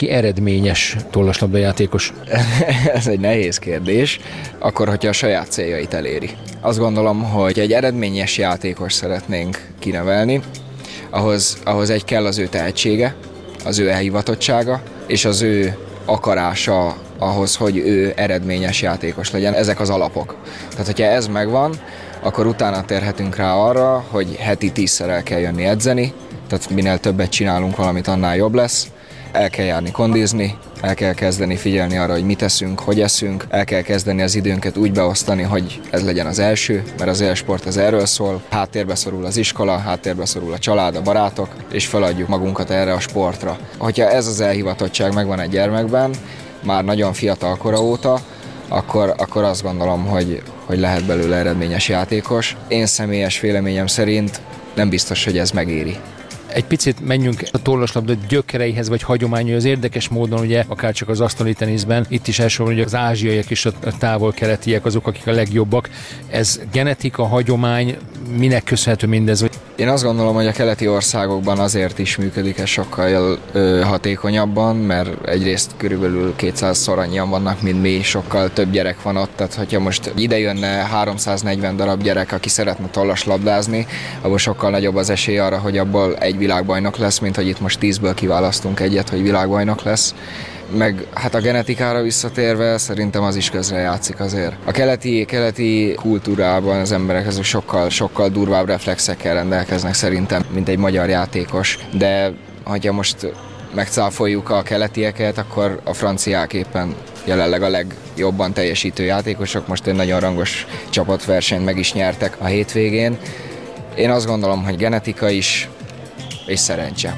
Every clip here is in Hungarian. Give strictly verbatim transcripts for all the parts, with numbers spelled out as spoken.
valaki eredményes tollaslabdajátékos? Ez egy nehéz kérdés, akkor, hogyha a saját céljait eléri. Azt gondolom, hogy egy eredményes játékos szeretnénk kinevelni, ahhoz, ahhoz egy kell az ő tehetsége, az ő elhivatottsága, és az ő akarása ahhoz, hogy ő eredményes játékos legyen. Ezek az alapok. Tehát, hogyha ez megvan, akkor utána térhetünk rá arra, hogy heti tízszer el kell jönni edzeni, tehát minél többet csinálunk valamit, annál jobb lesz. El kell járni kondizni, el kell kezdeni figyelni arra, hogy mit eszünk, hogy eszünk, el kell kezdeni az időnket úgy beosztani, hogy ez legyen az első, mert az élsport az erről szól. Háttérbe szorul az iskola, háttérbe szorul a család, a barátok, és feladjuk magunkat erre a sportra. Hogyha ez az elhivatottság megvan egy gyermekben, már nagyon fiatal kora óta, akkor, akkor azt gondolom, hogy, hogy lehet belőle eredményes játékos. Én személyes véleményem szerint nem biztos, hogy ez megéri. Egy picit menjünk a tollaslabda gyökereihez, vagy hagyományhoz. Érdekes módon, ugye, akár csak az asztali teniszben, itt is elsősorban ugye az ázsiaiak és a távol-keletiek azok, akik a legjobbak. Ez genetika, hagyomány, minek köszönhető mindez? Én azt gondolom, hogy a keleti országokban azért is működik ez sokkal ö, hatékonyabban, mert egyrészt körülbelül kétszázszor annyian vannak, mint mi, sokkal több gyerek van ott, tehát hogyha most ide jönne háromszáznegyven darab gyerek, aki szeretne tollaslabdázni, abból sokkal nagyobb az esély arra, hogy abból egy világbajnok lesz, mint hogy itt most tízből kiválasztunk egyet, hogy világbajnok lesz. Meg hát a genetikára visszatérve szerintem az is közrejátszik azért. A keleti, keleti kultúrában az emberek azok sokkal, sokkal durvább reflexekkel rendelkeznek szerintem, mint egy magyar játékos. De ha most megcáfoljuk a keletieket, akkor a franciák éppen jelenleg a legjobban teljesítő játékosok. Most egy nagyon rangos csapatversenyt meg is nyertek a hétvégén. Én azt gondolom, hogy genetika is, és szerencse.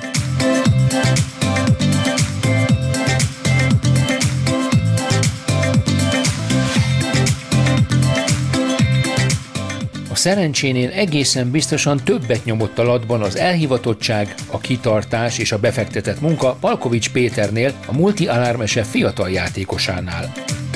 A szerencsénél egészen biztosan többet nyomott a latban az elhivatottság, a kitartás és a befektetett munka Palkovics Péternél, a Multi Alarm es ef fiatal játékosánál.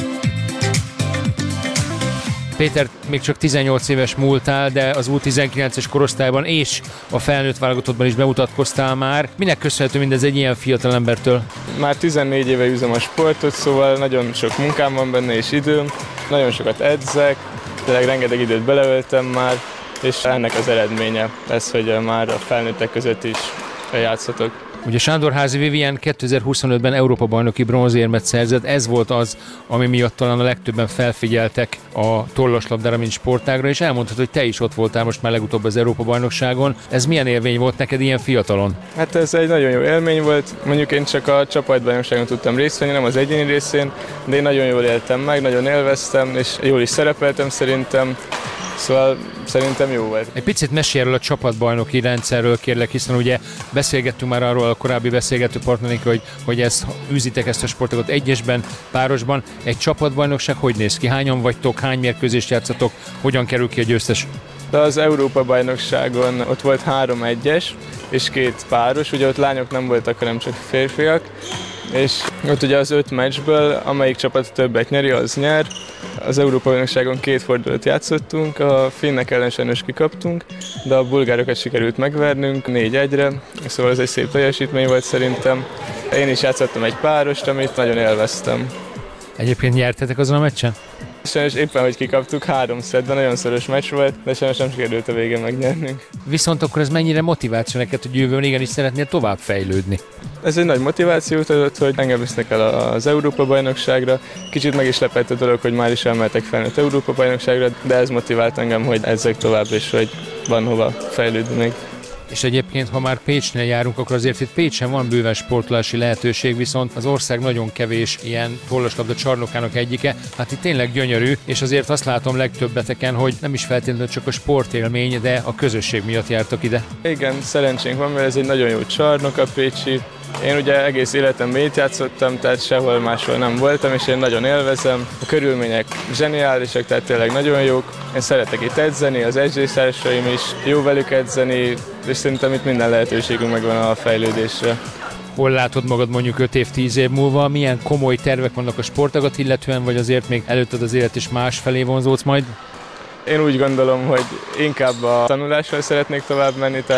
Péter, még csak tizennyolc éves múltál, de az U tizenkilences korosztályban és a felnőtt válogatottban is bemutatkoztál már. Minek köszönhető mindez egy ilyen fiatal embertől? Már tizennégy éve üzem a sportot, szóval nagyon sok munkám van benne és időm. Nagyon sokat edzek, tényleg rengeteg időt beleöltem már, és ennek az eredménye ez, hogy már a felnőttek között is játszhatok. Ugye Sándorházi Vivien kétezer-huszonötben Európa-bajnoki bronzérmet szerzett, ez volt az, ami miatt talán a legtöbben felfigyeltek a tollaslabdára, mint sportágra, és elmondhatod, hogy te is ott voltál most már legutóbb az Európa-bajnokságon. Ez milyen élmény volt neked ilyen fiatalon? Hát ez egy nagyon jó élmény volt, mondjuk én csak a csapatbajnokságon tudtam részt venni, nem az egyéni részén, de én nagyon jól éltem meg, nagyon élveztem, és jól is szerepeltem szerintem. Szóval szerintem jó volt. Egy picit mesélj erről a csapatbajnoki rendszerről, kérlek, hiszen ugye beszélgettünk már arról a korábbi beszélgető partnerénk, hogy, hogy ezt űzitek ezt a sportokat egyesben, párosban. Egy csapatbajnokság hogy néz ki? Hányan vagytok, hány mérkőzést játszatok, hogyan kerül ki a győztes? De az Európa-bajnokságon ott volt három egyes és két páros, ugye ott lányok nem voltak, hanem csak férfiak. És ott ugye az öt meccsből, amelyik csapat többet nyeri, az nyer. Az Európa-bajnokságon két fordulót játszottunk, a finnek ellen sajnos kikaptunk, de a bulgárokat sikerült megvernünk négy egyre, szóval ez egy szép teljesítmény volt szerintem. Én is játszottam egy párost, amit nagyon élveztem. Egyébként nyertetek azon a meccsen? Sajnos éppen, hogy kikaptuk három szettben, nagyon szoros meccs volt, de sajnos nem sikerült a végén megnyernünk. Viszont akkor ez mennyire motiváció neked, hogy jövőben igenis szeretnél tovább fejlődni? Ez egy nagy motivációt adott, hogy engem visznek el az Európa-bajnokságra. Kicsit meg is lepett a dolog, hogy már is elmehetek felnőtt Európa-bajnokságra, de ez motivált engem, hogy edzek tovább, és hogy van hova fejlődni még. És egyébként, ha már Pécsnél járunk, akkor azért itt Pécsen van bőven sportolási lehetőség, viszont az ország nagyon kevés ilyen tollaslabda csarnokának egyike. Hát itt tényleg gyönyörű, és azért azt látom legtöbbeteken, hogy nem is feltétlenül csak a sportélmény, de a közösség miatt jártok ide. Igen, szerencsénk van, mert ez egy nagyon jó csarnok a pécsi. Én ugye egész életemben itt játszottam, tehát sehol máshol nem voltam, és én nagyon élvezem. A körülmények zseniálisak, tehát tényleg nagyon jók. Én szeretek itt edzeni, az edzőtársaim is, jó velük edzeni, és szerintem itt minden lehetőségünk megvan a fejlődésre. Hol látod magad mondjuk öt év, tíz év múlva? Milyen komoly tervek vannak a sportagat illetően, vagy azért még előtted az élet is más felé vonzódsz majd? Én úgy gondolom, hogy inkább a tanulással szeretnék tovább menni, tehát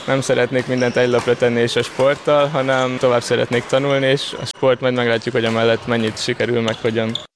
nem szeretnék mindent egy lapra tenni és a sporttal, hanem tovább szeretnék tanulni, és a sport majd meglátjuk, hogy emellett mennyit sikerül, meg hogyan.